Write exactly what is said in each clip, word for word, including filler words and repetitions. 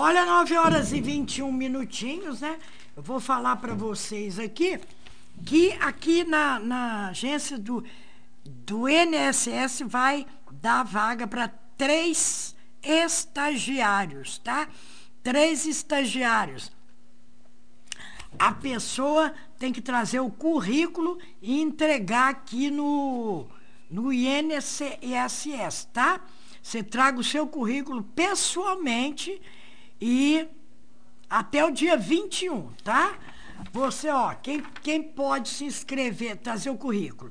Olha, nove horas e vinte e um minutinhos, né? Eu vou falar para vocês aqui que aqui na, na agência do, do I N S S vai dar vaga para três estagiários, tá? Três estagiários. A pessoa tem que trazer o currículo e entregar aqui no, no I N S S, tá? Você traga o seu currículo pessoalmente e até o dia vinte e um, tá? Você, ó, quem, quem pode se inscrever, trazer o currículo?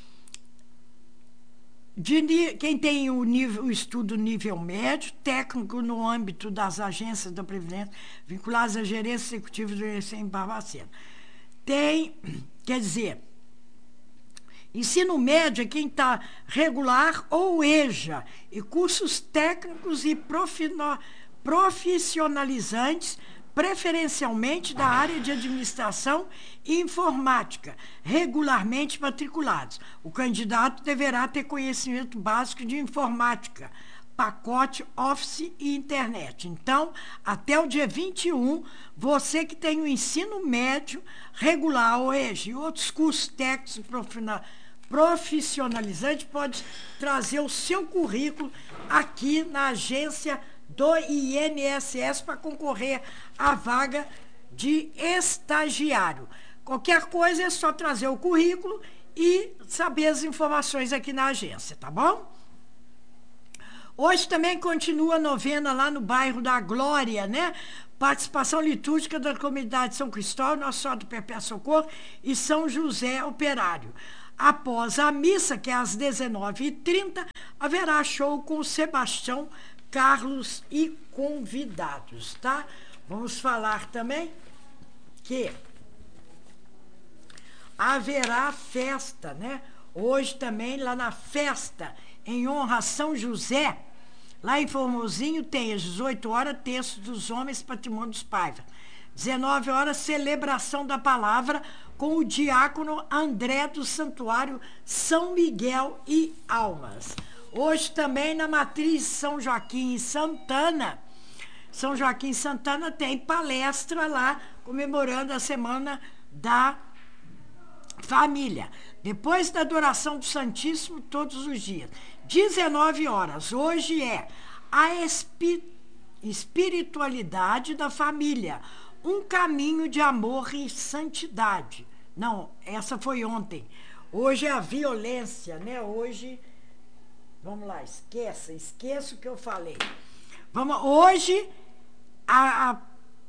De, quem tem o, nível, o estudo nível médio, técnico no âmbito das agências da Previdência, vinculadas à gerência executiva do I N S S em Barbacena. Tem, quer dizer, ensino médio é quem está regular ou EJA, e cursos técnicos e profino, profissionalizantes, preferencialmente da área de administração e informática, regularmente matriculados. O candidato deverá ter conhecimento básico de informática, pacote Office e internet. Então, até o dia vinte e um, você que tem o ensino médio regular, ou EJA, e outros cursos técnicos e profissionalizantes, pode trazer o seu currículo aqui na agência do I N S S para concorrer à vaga de estagiário. Qualquer coisa é só trazer o currículo e saber as informações aqui na agência, tá bom? Hoje também continua a novena lá no bairro da Glória, né? Participação litúrgica da comunidade São Cristóvão, Nossa Senhora do Perpétuo Socorro e São José Operário. Após a missa, que é às dezenove e trinta, haverá show com o Sebastião Carlos e convidados, tá? Vamos falar também que haverá festa, né? Hoje também, lá na festa, em honra a São José, lá em Formosinho, tem às dezoito horas, terço dos homens, patrimônio dos Paiva. dezenove horas, celebração da palavra com o diácono André do Santuário São Miguel e Almas. Hoje também na Matriz São Joaquim e Santana, São Joaquim e Santana tem palestra lá, comemorando a Semana da Família. Depois da adoração do Santíssimo, todos os dias. dezenove horas, hoje é a espi espiritualidade da família, um caminho de amor e santidade. Não, essa foi ontem. Hoje é a violência, né? Hoje... Vamos lá, esqueça, esqueça o que eu falei. Vamos, hoje, a, a,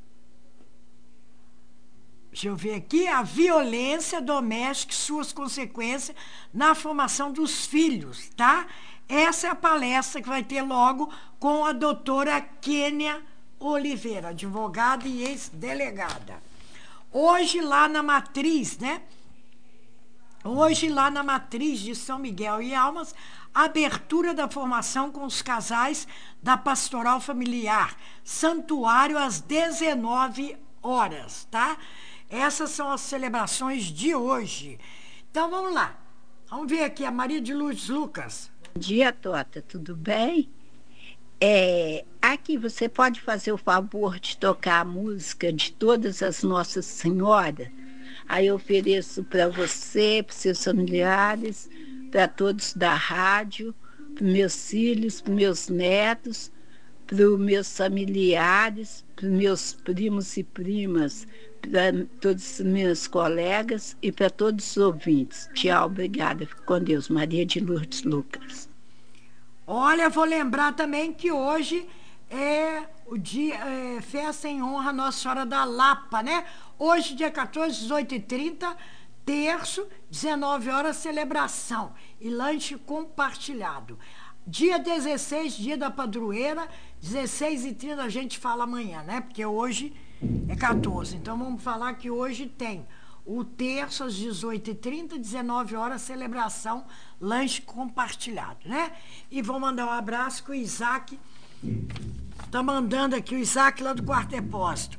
deixa eu ver aqui, a violência doméstica e suas consequências na formação dos filhos, tá? Essa é a palestra que vai ter logo com a doutora Kênia Oliveira, advogada e ex-delegada. Hoje lá na Matriz, né? Hoje lá na Matriz de São Miguel e Almas, abertura da formação com os casais da Pastoral Familiar, santuário às dezenove horas, tá? Essas são as celebrações de hoje. Então, vamos lá. Vamos ver aqui a Maria de Lourdes Lucas. Bom dia, Tota. Tudo bem? É, aqui você pode fazer o favor de tocar a música de todas as Nossas Senhoras? Aí eu ofereço para você, para seus familiares, para todos da rádio, para meus filhos, para meus netos, para os meus familiares, para meus primos e primas, para todos os meus colegas e para todos os ouvintes. Tchau, obrigada. Fique com Deus. Maria de Lourdes Lucas. Olha, vou lembrar também que hoje é o dia, é, festa em honra a Nossa Senhora da Lapa, né? Hoje, dia quatorze, dezoito e trinta, terço, dezenove horas, celebração e lanche compartilhado. Dia dezesseis, dia da padroeira, dezesseis e trinta a gente fala amanhã, né? Porque hoje é quatorze. Então, vamos falar que hoje tem o terço às dezoito e trinta, dezenove horas, celebração, lanche compartilhado, né? E vou mandar um abraço com o Isaac. Tá mandando aqui o Isaac lá do Quarto Depósito.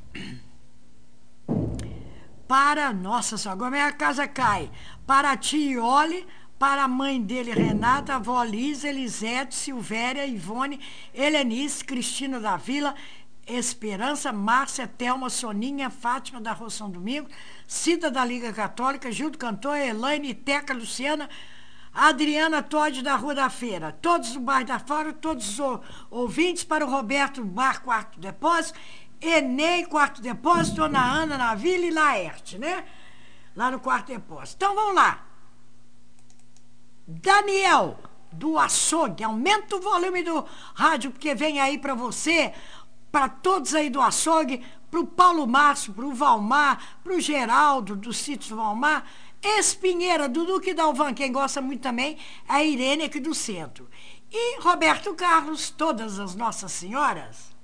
Para, nossa senhora, agora minha casa cai. Para a tia Iole, para a mãe dele, Renata, a avó Lisa, Elisete, Silvéria, Ivone, Helenice, Cristina da Vila, Esperança, Márcia, Thelma, Soninha, Fátima da Rua São Domingo, Cida da Liga Católica, Gildo Cantor, Elaine, Teca, Luciana, Adriana Todd da Rua da Feira, todos do bairro da Fora, todos os ouvintes, para o Roberto Bar Quarto Depósito, Enei Quarto Depósito, Dona Ana na Vila e Laerte, né? Lá no Quarto Depósito. Então vamos lá. Daniel, do açougue, aumenta o volume do rádio, porque vem aí para você, para todos aí do açougue, para o Paulo Márcio, para o Valmar, para o Geraldo, do Sítio Valmar, Espinheira, do Duque Dalvan, quem gosta muito também, é a Irene aqui do centro. E Roberto Carlos, todas as Nossas Senhoras.